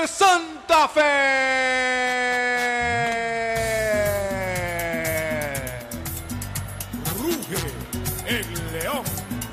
de Santa Fe. Ruge el león.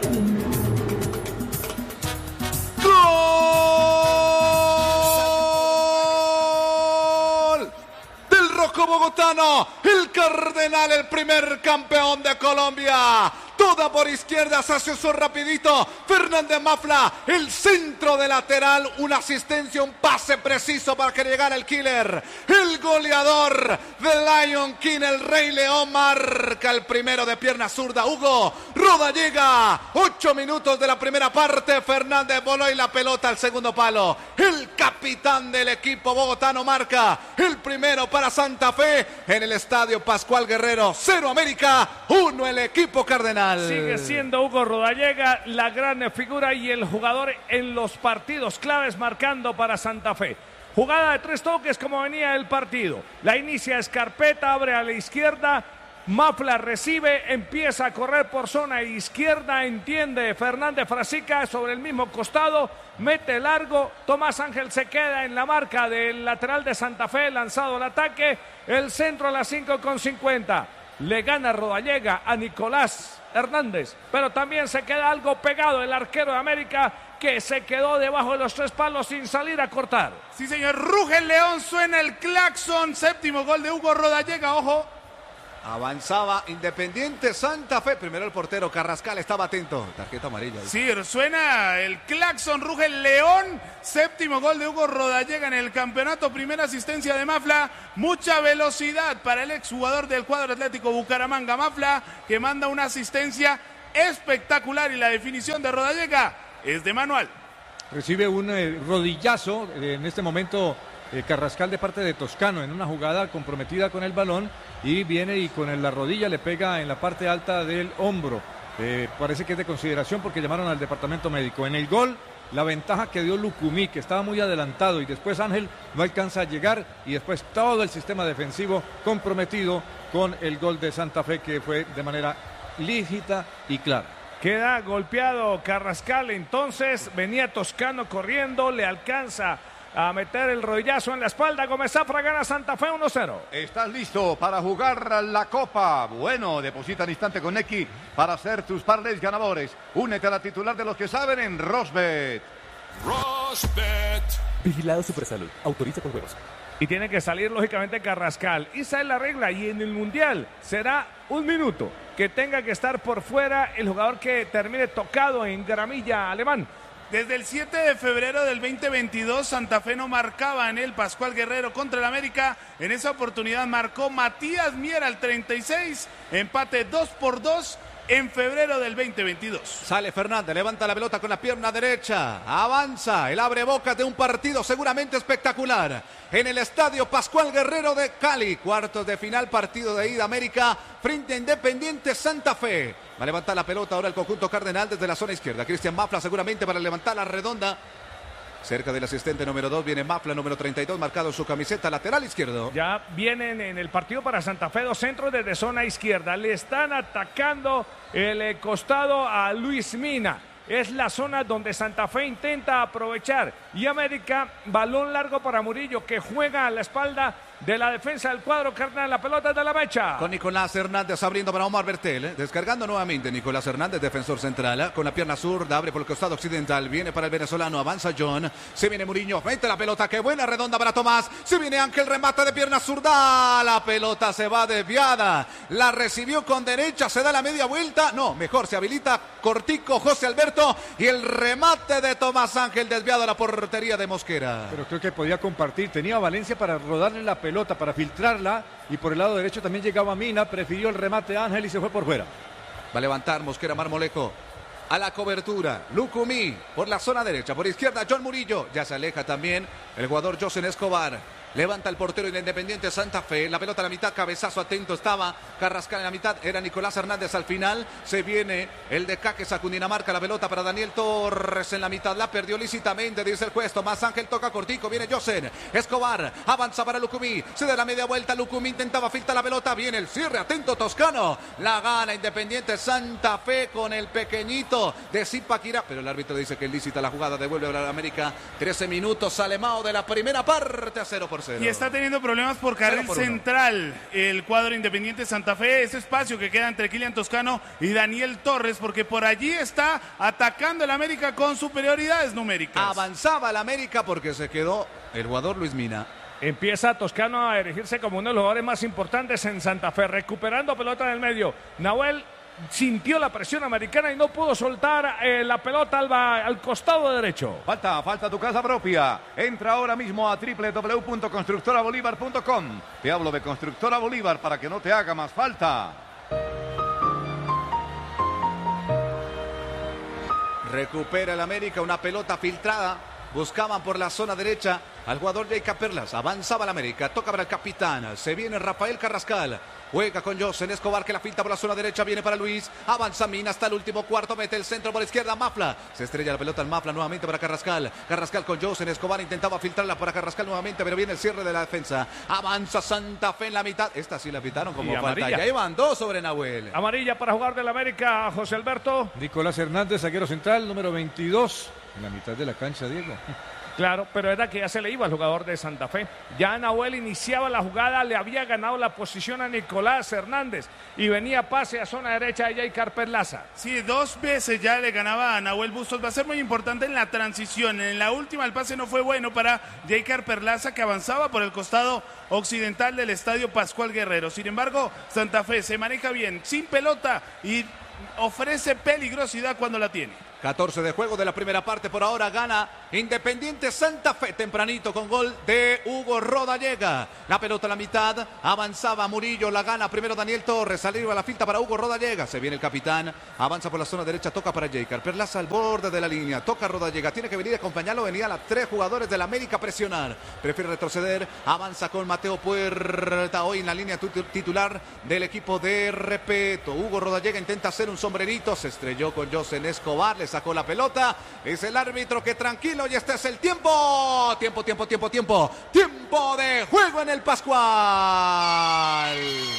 ¡Gol! Del rojo bogotano, el Cardenal, el primer campeón de Colombia. Toda por izquierda, se asesó rapidito. Fernández Mafla, el centro de lateral, una asistencia, un pase preciso para que llegara el killer. El goleador de Lion King, el Rey León, marca el primero de pierna zurda. Hugo Rodallega, 8 minutos de la primera parte. Fernández voló y la pelota al segundo palo. El capitán del equipo bogotano marca el primero para Santa Fe en el estadio Pascual Guerrero. 0 América, 1 el equipo cardenal. Sigue siendo Hugo Rodallega la gran figura y el jugador en los partidos claves marcando para Santa Fe. Jugada de 3 toques como venía el partido. La inicia Escarpeta, abre a la izquierda. Mafla recibe, empieza a correr por zona izquierda, entiende Fernández Frasica sobre el mismo costado, mete largo, Tomás Ángel se queda en la marca del lateral de Santa Fe, lanzado al ataque, el centro a las 5:50. Le gana Rodallega a Nicolás Hernández, pero también se queda algo pegado el arquero de América, que se quedó debajo de los 3 palos sin salir a cortar. Sí, señor, ruge el león, suena el claxon, 7º gol de Hugo Rodallega, ojo. Avanzaba Independiente Santa Fe. Primero el portero Carrascal estaba atento. Tarjeta amarilla. Sí, suena el claxon, ruge el león. 7º gol de Hugo Rodallega en el campeonato. Primera asistencia de Mafla. Mucha velocidad para el exjugador del cuadro Atlético Bucaramanga. Mafla, que manda una asistencia espectacular, y la definición de Rodallega es de manual. Recibe un rodillazo en este momento Carrascal de parte de Toscano en una jugada comprometida con el balón, y viene y con la rodilla le pega en la parte alta del hombro. Parece que es de consideración porque llamaron al departamento médico. En el gol, la ventaja que dio Lucumí, que estaba muy adelantado, y después Ángel no alcanza a llegar, y después todo el sistema defensivo comprometido con el gol de Santa Fe, que fue de manera lícita y clara. Queda golpeado Carrascal, entonces venía Toscano corriendo, le alcanza a meter el rodillazo en la espalda. Gómez Zafra, gana Santa Fe 1-0. ¿Estás listo para jugar la Copa? Bueno, deposita al instante con X para hacer tus parlays ganadores. Únete a la titular de los que saben en Rosbet. Rosbet. Vigilado Supersalud. Autoriza con juegos. Y tiene que salir lógicamente Carrascal. Esa es la regla, y en el Mundial será 1 minuto que tenga que estar por fuera el jugador que termine tocado en gramilla alemán. Desde el 7 de febrero del 2022, Santa Fe no marcaba en el Pascual Guerrero contra el América. En esa oportunidad marcó Matías Miera al 36, empate 2-2 en febrero del 2022. Sale Fernández, levanta la pelota con la pierna derecha, avanza, el abre bocas de un partido seguramente espectacular en el estadio Pascual Guerrero de Cali. Cuartos de final, partido de ida, América frente a Independiente Santa Fe. Va a levantar la pelota ahora el conjunto cardenal desde la zona izquierda. Cristian Mafla seguramente para levantar la redonda. Cerca del asistente número 2 viene Mafla, número 32, marcado en su camiseta, lateral izquierdo. Ya vienen en el partido para Santa Fe 2 centros desde zona izquierda. Le están atacando el costado a Luis Mina. Es la zona donde Santa Fe intenta aprovechar. Y América, balón largo para Murillo, que juega a la espalda de la defensa del cuadro cardenal. La pelota de la mecha. Con Nicolás Hernández abriendo para Omar Bertel. Descargando nuevamente Nicolás Hernández, defensor central. Con la pierna zurda, abre por el costado occidental. Viene para el venezolano, avanza John. Se viene Murillo, mete la pelota. Qué buena redonda para Tomás. Se viene Ángel, remata de pierna zurda. La pelota se va desviada. La recibió con derecha, se da la media vuelta. No, mejor se habilita cortico José Alberto. Y el remate de Tomás Ángel desviado a la portería de Mosquera. Pero creo que podía compartir. Tenía a Valencia para rodarle la pelota, para filtrarla, y por el lado derecho también llegaba Mina, prefirió el remate de Ángel y se fue por fuera. Va a levantar Mosquera Marmolejo a la cobertura. Lucumí por la zona derecha, por izquierda John Murillo. Ya se aleja también el jugador Josen Escobar. Levanta el portero de Independiente Santa Fe. La pelota a la mitad, cabezazo atento estaba Carrascal en la mitad. Era Nicolás Hernández al final. Se viene el de Caques a Cundinamarca. La pelota para Daniel Torres en la mitad. La perdió lícitamente, dice el juez. Más Ángel toca cortico. Viene Josen Escobar. Avanza para Lucumí. Se da la media vuelta. Lucumí intentaba filtrar la pelota. Viene el cierre. Atento Toscano. La gana Independiente Santa Fe con el pequeñito de Zipaquirá. Pero el árbitro dice que es lícita la jugada. Devuelve a la América. 13 minutos. Sale Mao de la primera parte a 0-0. Y está teniendo problemas por carril central el cuadro Independiente Santa Fe. Ese espacio que queda entre Kylian Toscano y Daniel Torres, porque por allí está atacando el América con superioridades numéricas. Avanzaba el América porque se quedó el jugador Luis Mina. Empieza Toscano a erigirse como uno de los jugadores más importantes en Santa Fe, recuperando pelota en el medio. Nahuel sintió la presión americana y no pudo soltar la pelota al costado derecho. Falta tu casa propia. Entra ahora mismo a www.constructorabolívar.com. Te hablo de Constructora Bolívar para que no te haga más falta. Recupera el América, una pelota filtrada. Buscaban por la zona derecha al jugador Jacob Perlas. Avanzaba el América, toca para el capitán. Se viene Rafael Carrascal. Juega con Josen Escobar que la finta por la zona derecha. Viene para Luis. Avanza Mina hasta el último cuarto. Mete el centro por la izquierda. Mafla. Se estrella la pelota al Mafla nuevamente para Carrascal. Carrascal con Josen Escobar. Intentaba filtrarla para Carrascal nuevamente. Pero viene el cierre de la defensa. Avanza Santa Fe en la mitad. Esta sí la pitaron como falta. Ya iban dos sobre Nahuel. Amarilla para jugar del América, José Alberto. Nicolás Hernández, zaguero central, número 22. En la mitad de la cancha, Diego. Claro, pero era que ya se le iba al jugador de Santa Fe. Ya Nahuel iniciaba la jugada, le había ganado la posición a Nicolás Hernández y venía pase a zona derecha de Jair Perlaza. Sí, 2 veces ya le ganaba a Nahuel Bustos. Va a ser muy importante en la transición. En la última el pase no fue bueno para Jair Perlaza, que avanzaba por el costado occidental del estadio Pascual Guerrero. Sin embargo, Santa Fe se maneja bien, sin pelota y ofrece peligrosidad cuando la tiene. 14 de juego de la primera parte. Por ahora gana Independiente Santa Fe tempranito con gol de Hugo Rodallega. La pelota a la mitad. Avanzaba Murillo. La gana primero Daniel Torres. Salir a la finta para Hugo Rodallega. Se viene el capitán. Avanza por la zona derecha. Toca para Jacob Perlaza al borde de la línea. Toca Rodallega. Tiene que venir a acompañarlo. Venían las 3 jugadores del América a presionar. Prefiere retroceder. Avanza con Mateo Puerta. Hoy en la línea titular del equipo de Repeto. Hugo Rodallega intenta hacer un sombrerito. Se estrelló con Josen Escobar. Sacó la pelota, es el árbitro que tranquilo y este es el tiempo de juego en el Pascual.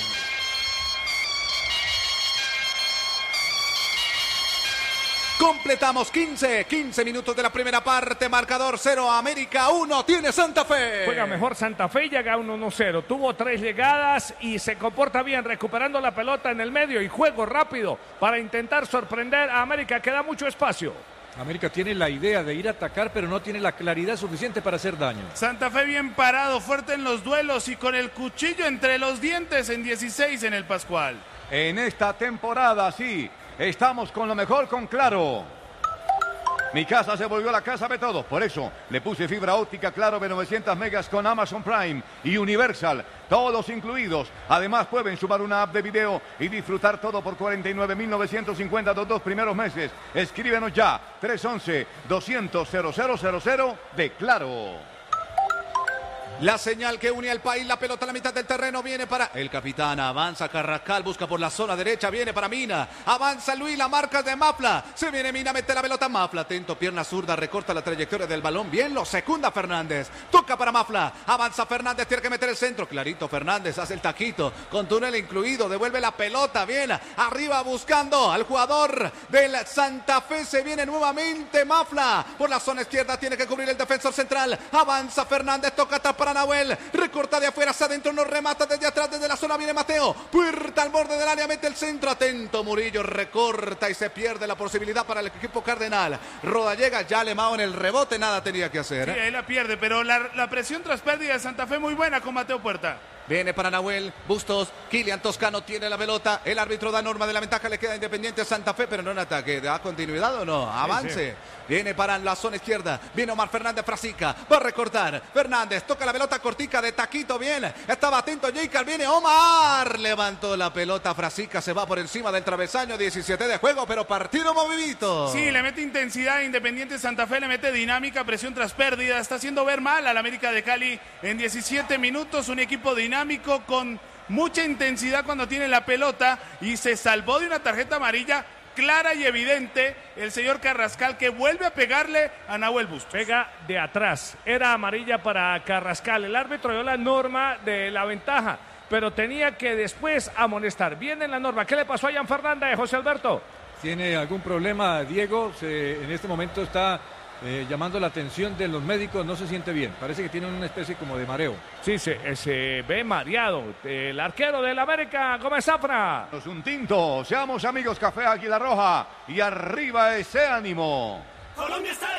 Completamos 15 minutos de la primera parte, marcador 0 América 1, tiene Santa Fe. Juega mejor Santa Fe y llega 1-1-0, tuvo 3 llegadas y se comporta bien recuperando la pelota en el medio y juego rápido para intentar sorprender a América que da mucho espacio. América tiene la idea de ir a atacar, pero no tiene la claridad suficiente para hacer daño. Santa Fe bien parado, fuerte en los duelos y con el cuchillo entre los dientes en 16 en el Pascual. En esta temporada, sí, estamos con lo mejor con Claro. Mi casa se volvió la casa de todos, por eso le puse fibra óptica Claro de 900 megas con Amazon Prime y Universal, todos incluidos. Además pueden sumar una app de video y disfrutar todo por 49.950 los 2 primeros meses. Escríbenos ya, 311-200-0000 de Claro. La señal que une al país, la pelota a la mitad del terreno, viene para el capitán, avanza Carrascal, busca por la zona derecha, viene para Mina, avanza Luis, la marca de Mafla, se viene Mina, mete la pelota Mafla, atento, pierna zurda, recorta la trayectoria del balón, bien, lo secunda Fernández, toca para Mafla, avanza Fernández, tiene que meter el centro, clarito Fernández, hace el taquito, con túnel incluido, devuelve la pelota, bien, arriba buscando al jugador del Santa Fe, se viene nuevamente Mafla, por la zona izquierda, tiene que cubrir el defensor central, avanza Fernández, toca tapar Nahuel, recorta de afuera hacia adentro, no remata desde atrás, desde la zona viene Mateo, Puerta al borde del área, mete el centro, atento Murillo, recorta y se pierde la posibilidad para el equipo cardenal. Rodallega ya Alemão en el rebote, nada tenía que hacer. Sí, ahí la pierde, pero la presión tras pérdida de Santa Fe muy buena con Mateo Puerta. Viene para Nahuel Bustos. Kylian Toscano tiene la pelota. El árbitro da norma de la ventaja. Le queda Independiente Santa Fe, pero no en ataque. ¿Da continuidad o no? Avance. Viene para la zona izquierda. Viene Omar Fernández Frasica. Va a recortar. Fernández toca la pelota cortica de taquito. Bien. Estaba atento Jacob. Viene Omar. Levantó la pelota. Frasica se va por encima del travesaño. 17 de juego, pero partido movidito. Sí, le mete intensidad. Independiente Santa Fe le mete dinámica, presión tras pérdida. Está haciendo ver mal al América de Cali en 17 minutos. Un equipo dinámico con mucha intensidad cuando tiene la pelota y se salvó de una tarjeta amarilla clara y evidente el señor Carrascal, que vuelve a pegarle a Nahuel Bustos. Pega de atrás, era amarilla para Carrascal. El árbitro dio la norma de la ventaja, pero tenía que después amonestar. Viene la norma. ¿Qué le pasó a Jan Fernández, José Alberto? ¿Tiene algún problema, Diego? En este momento está llamando la atención de los médicos, no se siente bien. Parece que tiene una especie como de mareo. Sí, se ve mareado. El arquero del América, Gómez Zafra. Un tinto, seamos amigos, Café Águila Roja y arriba ese ánimo. Colombia está